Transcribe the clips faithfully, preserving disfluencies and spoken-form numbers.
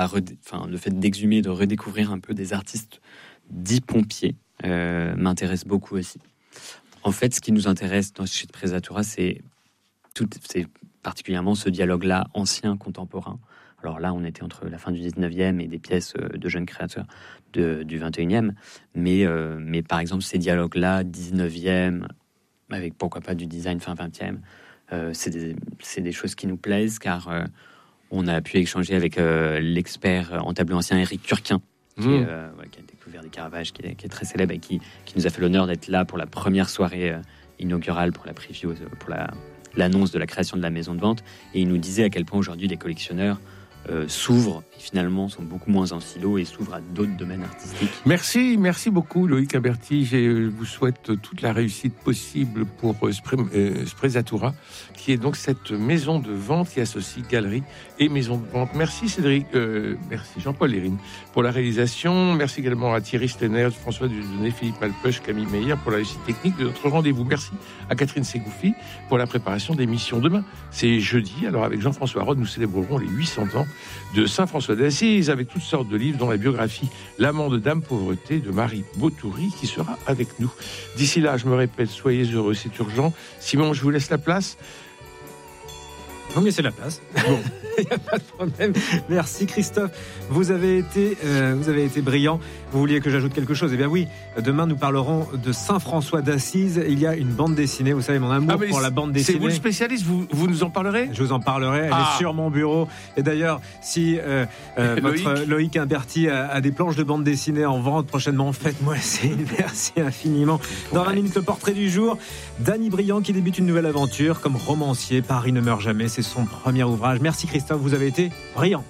redé- enfin, le fait d'exhumer, de redécouvrir un peu des artistes dits pompiers euh, m'intéresse beaucoup aussi. En fait, ce qui nous intéresse dans chez Presatura, c'est, tout, c'est particulièrement ce dialogue-là ancien-contemporain. Alors là, on était entre la fin du dix-neuvième et des pièces de jeunes créateurs de, du vingt et unième. Mais, euh, mais par exemple, ces dialogues-là, dix-neuvième, avec pourquoi pas du design fin vingtième, euh, c'est, des, c'est des choses qui nous plaisent, car euh, on a pu échanger avec euh, l'expert en tableau ancien Éric Turquin, qui, mmh. est, euh, ouais, qui a découvert des Caravages, qui est, qui est très célèbre et qui, qui nous a fait l'honneur d'être là pour la première soirée euh, inaugurale, pour la preview, pour la, l'annonce de la création de la maison de vente. Et il nous disait à quel point aujourd'hui les collectionneurs Euh, s'ouvrent et finalement sont beaucoup moins en silo et s'ouvrent à d'autres domaines artistiques. Merci, merci beaucoup Loïc Imberti. Je vous souhaite toute la réussite possible pour Sprezatura, qui est donc cette maison de vente qui associe galerie et maison de vente. Merci Cédric, euh, merci Jean-Paul Lérine pour la réalisation. Merci également à Thierry Stener, François Dudonné, Philippe Alpeuch, Camille Meyer pour la réussite technique de notre rendez-vous. Merci à Catherine Ségoufi pour la préparation d'émission. Demain, c'est jeudi. Alors avec Jean-François Rode, nous célébrerons les huit cents ans de Saint-François d'Assise, avec toutes sortes de livres, dont la biographie L'amant de Dame Pauvreté de Marie Botoury, qui sera avec nous. D'ici là, je me répète, soyez heureux, c'est urgent. Simon, je vous laisse la place. Vous me laissez la place. Bon. Il n'y a pas de problème. Merci Christophe. Vous avez été, euh, vous avez été brillant. Vous vouliez que j'ajoute quelque chose ? Eh bien oui. Demain, nous parlerons de Saint-François d'Assise. Il y a une bande dessinée. Vous savez, mon amour ah, pour la bande dessinée. C'est vous le spécialiste. Vous, vous nous en parlerez ? Je vous en parlerai. Elle ah. est sur mon bureau. Et d'ailleurs, si euh, euh, Loïc. votre Loïc Imberti a, a des planches de bande dessinée en vente prochainement, faites-moi signe. Merci infiniment. Dans vingt minutes, le portrait du jour. Dany Briand qui débute une nouvelle aventure comme romancier. Paris ne meurt jamais. C'est son premier ouvrage. Merci Christophe. Vous avez été brillant.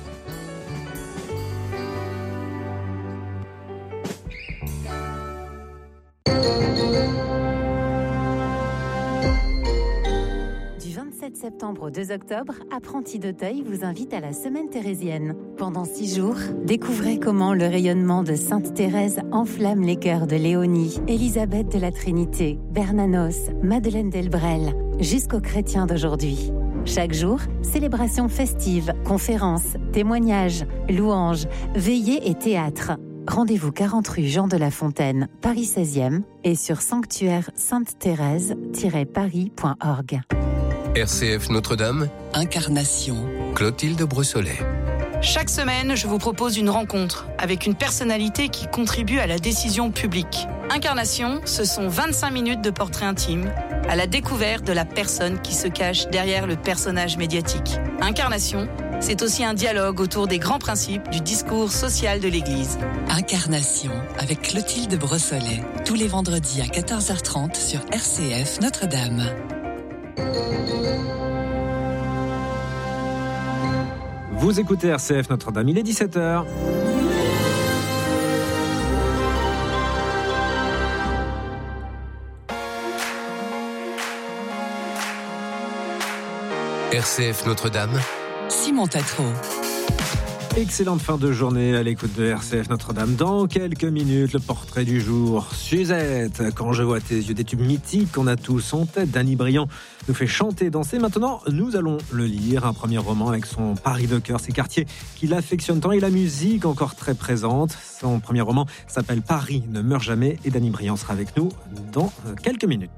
Du vingt-sept septembre au deux octobre, Apprentis d'Auteuil vous invite à la Semaine thérésienne. Pendant six jours, découvrez comment le rayonnement de Sainte Thérèse enflamme les cœurs de Léonie, Élisabeth de la Trinité, Bernanos, Madeleine Delbrel, jusqu'aux chrétiens d'aujourd'hui. Chaque jour, célébrations festives, conférences, témoignages, louanges, veillées et théâtre. Rendez-vous quarante rue Jean de La Fontaine, Paris seizième et sur sanctuaire sainte thérèse tiret paris point org. R C F Notre-Dame, Incarnation, Clotilde Brossolet. Chaque semaine, je vous propose une rencontre avec une personnalité qui contribue à la décision publique. Incarnation, ce sont vingt-cinq minutes de portrait intime, à la découverte de la personne qui se cache derrière le personnage médiatique. Incarnation, c'est aussi un dialogue autour des grands principes du discours social de l'Église. Incarnation, avec Clotilde Brossolet, tous les vendredis à quatorze heures trente sur R C F Notre-Dame. Vous écoutez R C F Notre-Dame, il est dix-sept heures. R C F Notre-Dame, Simon Tatro. Excellente fin de journée à l'écoute de R C F Notre-Dame. Dans quelques minutes, le portrait du jour. Suzette, quand je vois tes yeux, des tubes mythiques qu'on a tous en tête. Dany Briand nous fait chanter et danser. Maintenant, nous allons le lire. Un premier roman avec son Paris de cœur, ces quartiers qu'il affectionne tant et la musique encore très présente. Son premier roman s'appelle Paris ne meurt jamais et Dany Briand sera avec nous dans quelques minutes.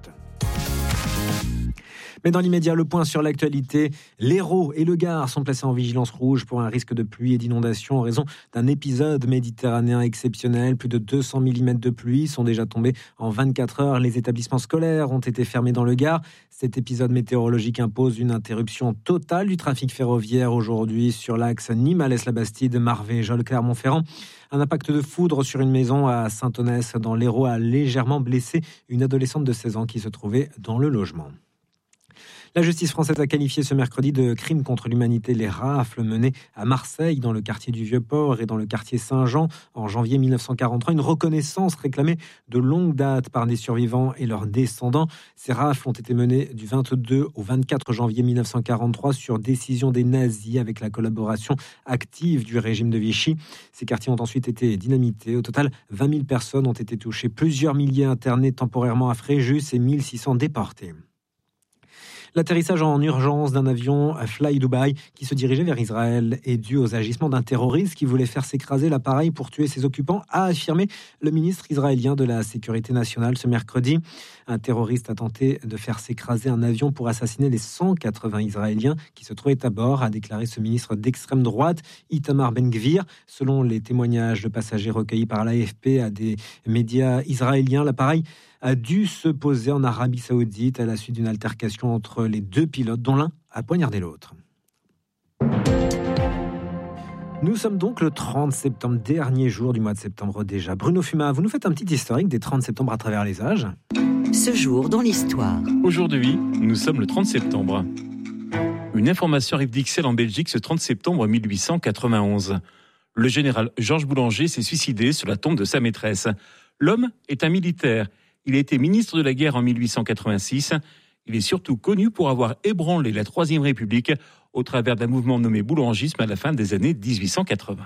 Mais dans l'immédiat, le point sur l'actualité. L'Hérault et le Gard sont placés en vigilance rouge pour un risque de pluie et d'inondation en raison d'un épisode méditerranéen exceptionnel. Plus de deux cents millimètres de pluie sont déjà tombés en vingt-quatre heures. Les établissements scolaires ont été fermés dans le Gard. Cet épisode météorologique impose une interruption totale du trafic ferroviaire aujourd'hui sur l'axe Nîmes-Alès-la-Bastide, Marvejols-Clermont-Ferrand. Un impact de foudre sur une maison à Saint-Onès dans l'Hérault a légèrement blessé une adolescente de seize ans qui se trouvait dans le logement. La justice française a qualifié ce mercredi de crime contre l'humanité les rafles menées à Marseille, dans le quartier du Vieux-Port et dans le quartier Saint-Jean en janvier mille neuf cent quarante-trois. Une reconnaissance réclamée de longue date par des survivants et leurs descendants. Ces rafles ont été menées du vingt-deux au vingt-quatre janvier mille neuf cent quarante-trois sur décision des nazis avec la collaboration active du régime de Vichy. Ces quartiers ont ensuite été dynamités. Au total, vingt mille personnes ont été touchées, plusieurs milliers internés temporairement à Fréjus et mille six cents déportés. L'atterrissage en urgence d'un avion Fly Dubai qui se dirigeait vers Israël est dû aux agissements d'un terroriste qui voulait faire s'écraser l'appareil pour tuer ses occupants, a affirmé le ministre israélien de la Sécurité nationale ce mercredi. Un terroriste a tenté de faire s'écraser un avion pour assassiner les cent quatre-vingts Israéliens qui se trouvaient à bord, a déclaré ce ministre d'extrême droite, Itamar Ben-Gvir. Selon les témoignages de passagers recueillis par l'A F P à des médias israéliens, l'appareil a dû se poser en Arabie Saoudite à la suite d'une altercation entre les deux pilotes, dont l'un a poignardé l'autre. Nous sommes donc le trente septembre, dernier jour du mois de septembre déjà. Bruno Fuma, vous nous faites un petit historique des trente septembre à travers les âges. Ce jour dans l'histoire. Aujourd'hui, nous sommes le trente septembre. Une information arrive d'Ixelles en Belgique ce trente septembre mille huit cent quatre-vingt-onze. Le général Georges Boulanger s'est suicidé sur la tombe de sa maîtresse. L'homme est un militaire. Il a été ministre de la guerre en mille huit cent quatre-vingt-six. Il est surtout connu pour avoir ébranlé la Troisième République au travers d'un mouvement nommé boulangisme à la fin des années dix-huit cent quatre-vingts.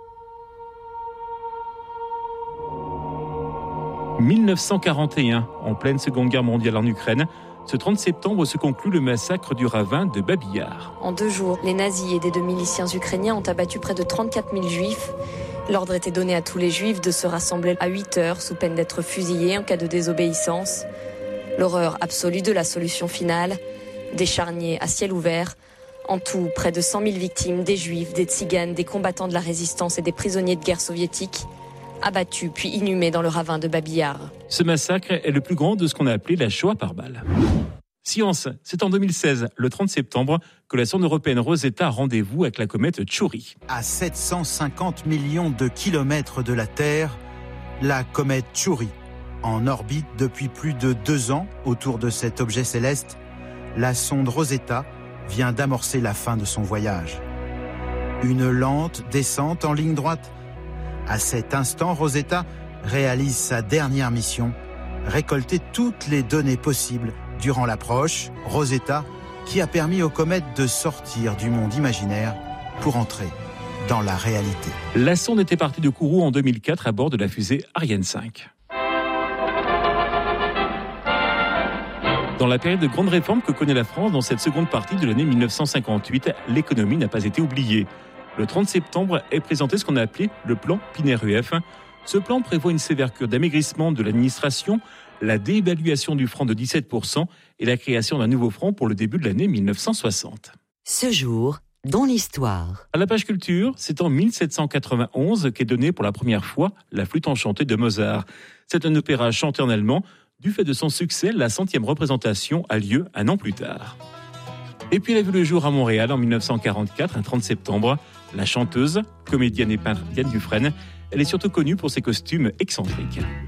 mille neuf cent quarante et un, en pleine Seconde Guerre mondiale en Ukraine, ce trente septembre se conclut le massacre du ravin de Babi Yar. En deux jours, les nazis aidés de miliciens ukrainiens ont abattu près de trente-quatre mille juifs. L'ordre était donné à tous les juifs de se rassembler à huit heures sous peine d'être fusillés en cas de désobéissance. L'horreur absolue de la solution finale, des charniers à ciel ouvert. En tout, près de cent mille victimes, des juifs, des tziganes, des combattants de la résistance et des prisonniers de guerre soviétiques, abattus puis inhumés dans le ravin de Babi Yar. Ce massacre est le plus grand de ce qu'on a appelé la Shoah par balle. Science, c'est en deux mille seize, le trente septembre, que la sonde européenne Rosetta a rendez-vous avec la comète Chury. À sept cent cinquante millions de kilomètres de la Terre, la comète Chury, en orbite depuis plus de deux ans autour de cet objet céleste, la sonde Rosetta vient d'amorcer la fin de son voyage. Une lente descente en ligne droite. À cet instant, Rosetta réalise sa dernière mission, récolter toutes les données possibles durant l'approche, Rosetta, qui a permis aux comètes de sortir du monde imaginaire pour entrer dans la réalité. La sonde était partie de Kourou en deux mille quatre à bord de la fusée Ariane cinq. Dans la période de grande réforme que connaît la France dans cette seconde partie de l'année mille neuf cent cinquante-huit, l'économie n'a pas été oubliée. Le trente septembre est présenté ce qu'on a appelé le plan Pinay-R U F. Ce plan prévoit une sévère cure d'amaigrissement de l'administration, la dévaluation du franc de dix-sept pour cent et la création d'un nouveau franc pour le début de l'année mille neuf cent soixante. Ce jour dans l'histoire. À la page culture, c'est en mille sept cent quatre-vingt-onze qu'est donnée pour la première fois la flûte enchantée de Mozart. C'est un opéra chanté en allemand. Du fait de son succès, la centième représentation a lieu un an plus tard. Et puis elle a vu le jour à Montréal en mille neuf cent quarante-quatre, un trente septembre. La chanteuse, comédienne et peintre Diane Dufresne, elle est surtout connue pour ses costumes excentriques.